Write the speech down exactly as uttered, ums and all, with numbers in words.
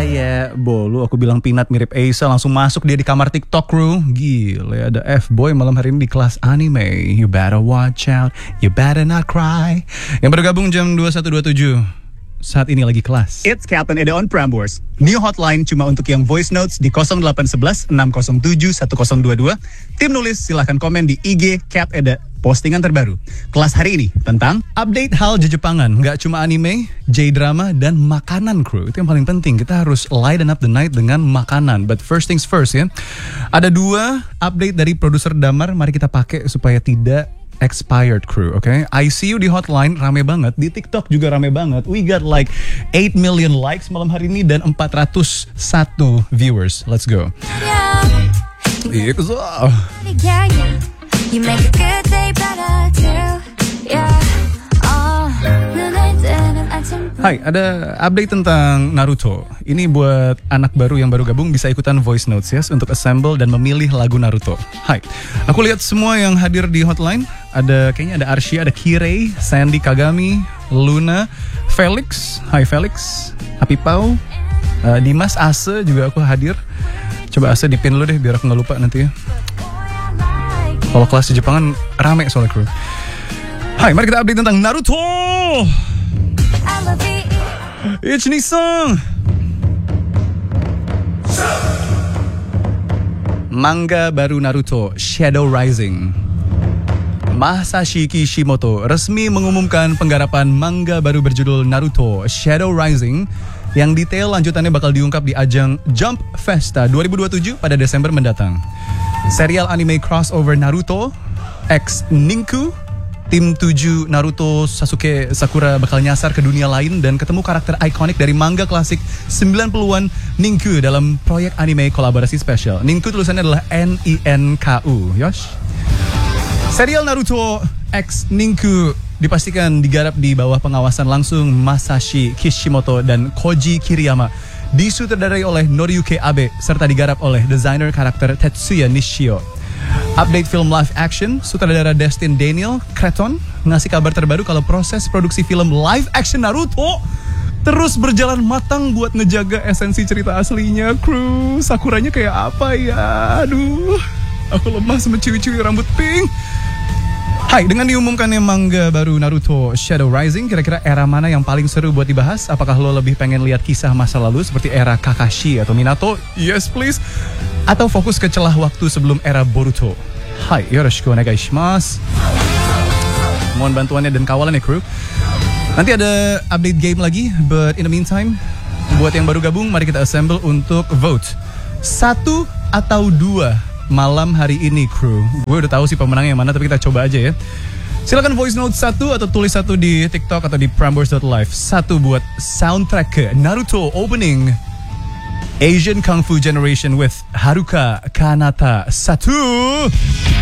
kayak Bolu, aku bilang Peanut mirip Asa, langsung masuk dia di kamar TikTok crew. Gila, ada F-Boy malam hari ini di kelas anime. You better watch out, you better not cry. Yang bergabung jam dua puluh satu dua puluh tujuh. Saat ini lagi kelas. It's Captain Eda on Prambors. New hotline cuma untuk yang voice notes di nol delapan satu satu enam nol tujuh satu nol dua dua. Tim nulis silahkan komen di I G Cap Eda. Postingan terbaru kelas hari ini tentang update hal Jepangan, nggak cuma anime, J-drama, dan makanan crew. Itu yang paling penting, kita harus lighten up the night dengan makanan. But first things first ya, ada dua update dari produser Damar, mari kita pakai supaya tidak expired crew, oke? Okay? I see you di hotline rame banget, di TikTok juga rame banget. We got like eight million likes malam hari ini dan empat ratus satu viewers. Let's go. Iya, You make a good day better too, yeah. Oh, Hai, ada update tentang Naruto. Ini buat anak baru yang baru gabung bisa ikutan voice notes ya, untuk assemble dan memilih lagu Naruto. Hai, aku lihat semua yang hadir di hotline. Ada kayaknya ada Arsya, ada Kirei, Sandy Kagami, Luna, Felix. Hai Felix, Happy Pau, uh, Dimas, Ase juga aku hadir. Coba Ase dipin dulu deh biar aku nggak lupa nanti ya. Kalau kelas di Jepangan rame soalnya crew. Hai, mari kita update tentang Naruto. Ichi-ni-san. Manga baru Naruto, Shadow Rising. Masashi Kishimoto resmi mengumumkan penggarapan manga baru berjudul Naruto, Shadow Rising, yang detail lanjutannya bakal diungkap di ajang Jump Festa dua ribu dua puluh tujuh pada Desember mendatang. Serial anime crossover Naruto X Ninku, tim tujuh Naruto Sasuke Sakura bakal nyasar ke dunia lain dan ketemu karakter ikonik dari manga klasik sembilan puluhan Ninku dalam proyek anime kolaborasi spesial. Ninku tulisannya adalah N I N K U. Yosh. Serial Naruto X Ninku dipastikan digarap di bawah pengawasan langsung Masashi Kishimoto dan Koji Kiriyama, disutradarai oleh Noriyuki Abe, serta digarap oleh desainer karakter Tetsuya Nishio. Update film live action, sutradara Destin Daniel Cretton ngasih kabar terbaru kalau proses produksi film live action Naruto terus berjalan matang buat ngejaga esensi cerita aslinya. Kru, Sakuranya kayak apa ya? Aduh, aku lemah sama ciwi-ciwi rambut pink. Hai, dengan diumumkannya manga baru Naruto Shadow Rising, kira-kira era mana yang paling seru buat dibahas? Apakah lo lebih pengen lihat kisah masa lalu seperti era Kakashi atau Minato? Yes please. Atau fokus ke celah waktu sebelum era Boruto? Hai, yoroshiku onegai shimasu. Mohon bantuannya dan kawalannya crew. Nanti ada update game lagi, but in the meantime, buat yang baru gabung, mari kita assemble untuk vote. Satu atau dua malam hari ini crew. Gue udah tahu sih pemenangnya yang mana, tapi kita coba aja ya. Silakan voice note satu atau tulis satu di TikTok atau di prambors dot live. Satu buat soundtrack ke Naruto opening Asian Kung Fu Generation with Haruka Kanata. Satu.